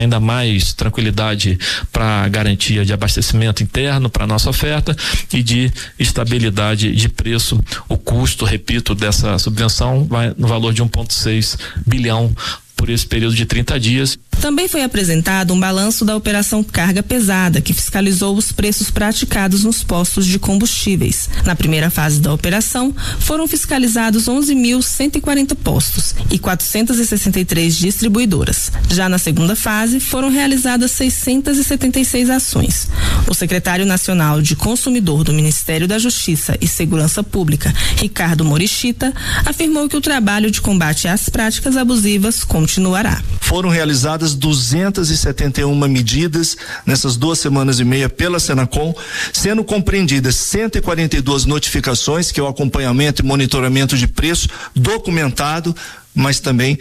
ainda mais tranquilidade para a garantia de abastecimento interno para nossa oferta e de estabilidade de preço. O custo, repito, dessa subvenção vai no valor de 1,6 bilhão por esse período de 30 dias. Também foi apresentado um balanço da Operação Carga Pesada, que fiscalizou os preços praticados nos postos de combustíveis. Na primeira fase da operação, foram fiscalizados 11.140 postos e 463 distribuidoras. Já na segunda fase, foram realizadas 676 ações. O secretário nacional de Consumidor do Ministério da Justiça e Segurança Pública, Ricardo Morichita, afirmou que o trabalho de combate às práticas abusivas continuará. Foram realizadas 271 medidas nessas 2 semanas e meia pela Senacom, sendo compreendidas 142 notificações, que é o acompanhamento e monitoramento de preço documentado, mas também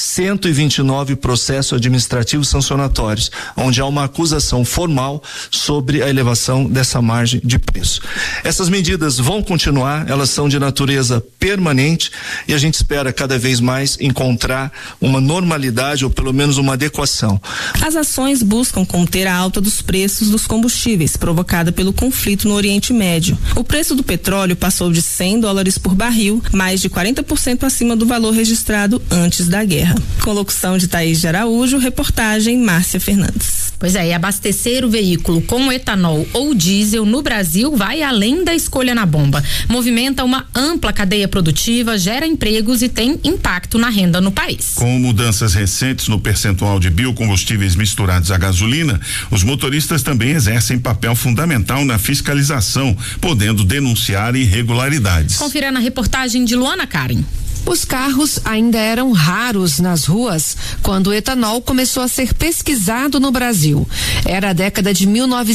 129 processos administrativos sancionatórios, onde há uma acusação formal sobre a elevação dessa margem de preço. Essas medidas vão continuar, elas são de natureza permanente e a gente espera cada vez mais encontrar uma normalidade ou pelo menos uma adequação. As ações buscam conter a alta dos preços dos combustíveis provocada pelo conflito no Oriente Médio. O preço do petróleo passou de $100 por barril, mais de 40% acima do valor registrado antes da guerra. Com locução de Thaís de Araújo, reportagem Márcia Fernandes. Pois é, e abastecer o veículo com etanol ou diesel no Brasil vai além da escolha na bomba. Movimenta uma ampla cadeia produtiva, gera empregos e tem impacto na renda no país. Com mudanças recentes no percentual de biocombustíveis misturados à gasolina, os motoristas também exercem papel fundamental na fiscalização, podendo denunciar irregularidades. Confira na reportagem de Luana Karen. Os carros ainda eram raros nas ruas quando o etanol começou a ser pesquisado no Brasil. Era a década de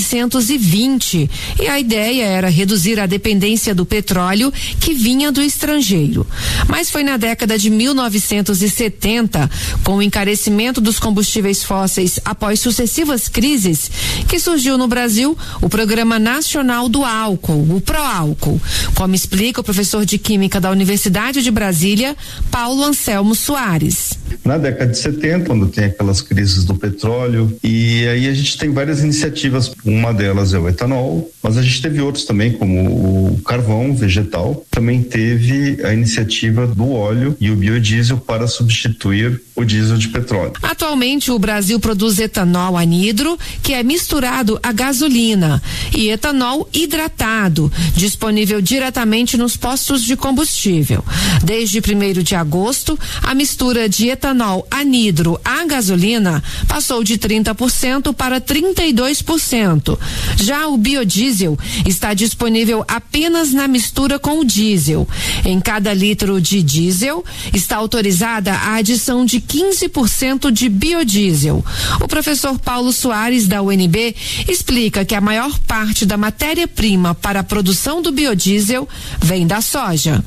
1920 e a ideia era reduzir a dependência do petróleo que vinha do estrangeiro. Mas foi na década de 1970, com o encarecimento dos combustíveis fósseis após sucessivas crises, que surgiu no Brasil o Programa Nacional do Álcool, o Proálcool, como explica o professor de Química da Universidade de Brasília, Paulo Anselmo Soares. Na década de 70, quando tem aquelas crises do petróleo, e aí a gente tem várias iniciativas, uma delas é o etanol, mas a gente teve outros também, como o carvão vegetal, também teve a iniciativa do óleo e o biodiesel para substituir o diesel de petróleo. Atualmente o Brasil produz etanol anidro, que é misturado à gasolina, e etanol hidratado, disponível diretamente nos postos de combustível. Desde 1º de agosto, a mistura de etanol anidro à gasolina passou de 30% para 32%. Já o biodiesel está disponível apenas na mistura com o diesel. Em cada litro de diesel está autorizada a adição de 15% de biodiesel. O professor Paulo Soares, da UNB, explica que a maior parte da matéria-prima para a produção do biodiesel vem da soja.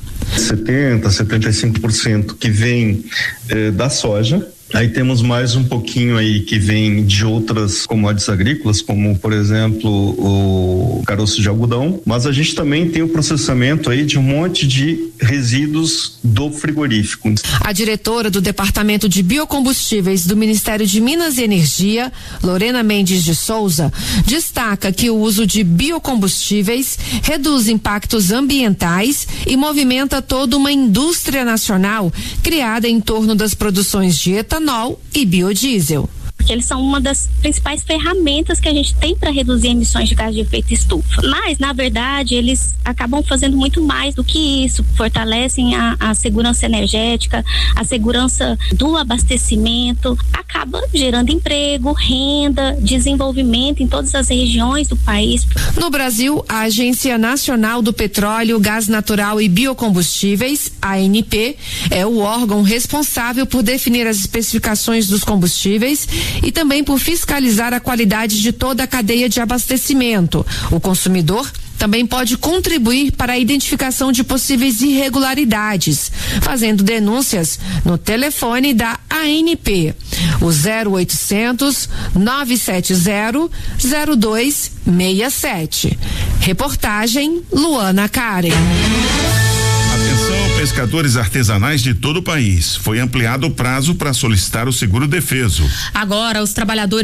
70-75% que vem da soja. Aí temos mais um pouquinho aí que vem de outras commodities agrícolas, como por exemplo o caroço de algodão, mas a gente também tem o processamento aí de um monte de resíduos do frigorífico. A diretora do Departamento de Biocombustíveis do Ministério de Minas e Energia, Lorena Mendes de Souza, destaca que o uso de biocombustíveis reduz impactos ambientais e movimenta toda uma indústria nacional criada em torno das produções de etanol e biodiesel. Porque eles são uma das principais ferramentas que a gente tem para reduzir emissões de gás de efeito estufa. Mas, na verdade, eles acabam fazendo muito mais do que isso, fortalecem a segurança energética, a segurança do abastecimento, acaba gerando emprego, renda, desenvolvimento em todas as regiões do país. No Brasil, a Agência Nacional do Petróleo, Gás Natural e Biocombustíveis, ANP, é o órgão responsável por definir as especificações dos combustíveis e também por fiscalizar a qualidade de toda a cadeia de abastecimento. O consumidor também pode contribuir para a identificação de possíveis irregularidades, fazendo denúncias no telefone da ANP, o 0800 970 0267. Reportagem Luana Karen. Atenção, pescadores artesanais de todo o país. Foi ampliado o prazo para solicitar o seguro defeso. Agora, os trabalhadores